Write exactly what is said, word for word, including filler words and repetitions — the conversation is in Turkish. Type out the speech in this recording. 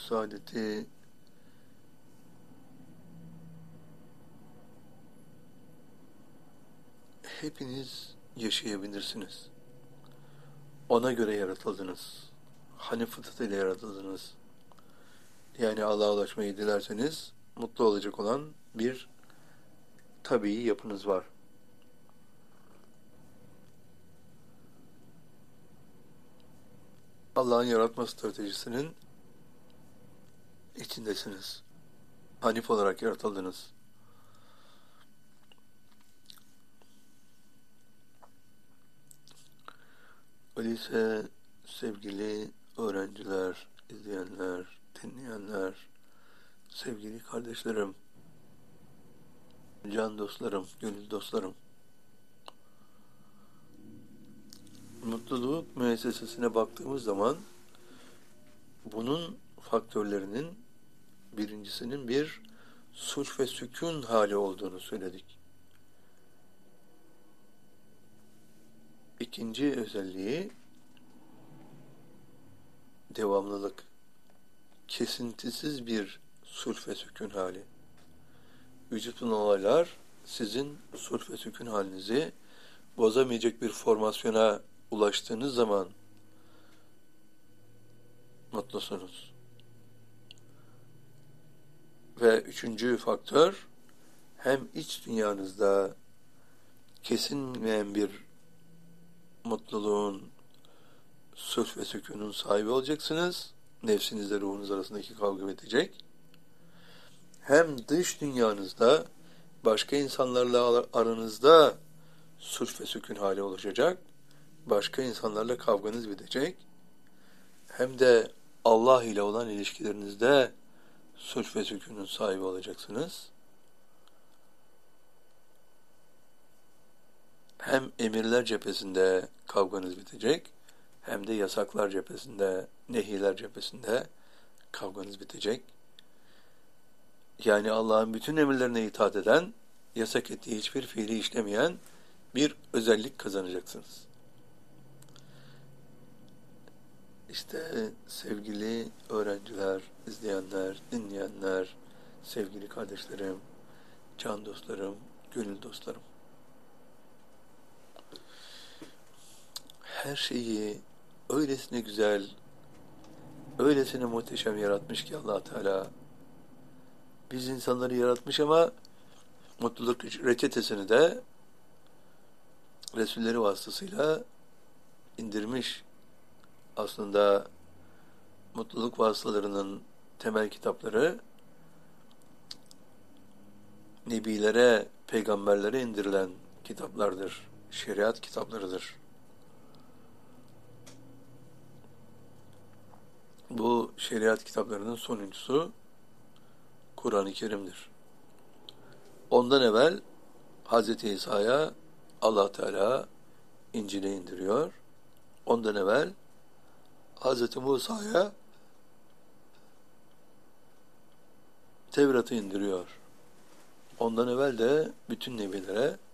saadeti hepiniz yaşayabilirsiniz. Ona göre yaratıldınız. Hanif fıtratıyla yaratıldınız. Yani Allah'a ulaşmayı dilerseniz mutlu olacak olan bir tabii yapınız var. Allah'ın yaratma stratejisinin içindesiniz. Hanif olarak yaratıldınız. Öyleyse sevgili öğrenciler, izleyenler, dinleyenler, sevgili kardeşlerim, can dostlarım, gönül dostlarım, mutluluk müessesesine baktığımız zaman bunun faktörlerinin birincisinin bir sulh ve sükun hali olduğunu söyledik. İkinci özelliği devamlılık. Kesintisiz bir sulh ve sükun hali. Vücudun olaylar sizin sulh ve sükun halinizi bozamayacak bir formasyona ulaştığınız zaman mutlusunuz. Ve üçüncü faktör, hem iç dünyanızda kesinmeyen bir mutluluğun, sulh ve sükûnun sahibi olacaksınız. Nefsinizle ruhunuz arasındaki kavga bitecek. Hem dış dünyanızda, başka insanlarla aranızda sulh ve sükûn hali oluşacak. Başka insanlarla kavganız bitecek. Hem de Allah ile olan ilişkilerinizde sulh ve sükûnun sahibi olacaksınız. Hem emirler cephesinde kavganız bitecek, hem de yasaklar cephesinde, nehiler cephesinde kavganız bitecek. Yani Allah'ın bütün emirlerine itaat eden, yasak ettiği hiçbir fiili işlemeyen bir özellik kazanacaksınız. İşte sevgili öğrenciler, izleyenler, dinleyenler, sevgili kardeşlerim, can dostlarım, gönül dostlarım. Her şeyi öylesine güzel, öylesine muhteşem yaratmış ki Allah Teala. Biz insanları yaratmış ama mutluluk reçetesini de Resulleri vasıtasıyla indirmiş. Aslında mutluluk vasıtalarının temel kitapları nebilere, peygamberlere indirilen kitaplardır. Şeriat kitaplarıdır. Bu şeriat kitaplarının sonuncusu Kur'an-ı Kerim'dir. Ondan evvel Hazreti İsa'ya Allah Teala İncil'i indiriyor. Ondan evvel Hazreti Musa'ya Tevrat'ı indiriyor. Ondan evvel de bütün nebilere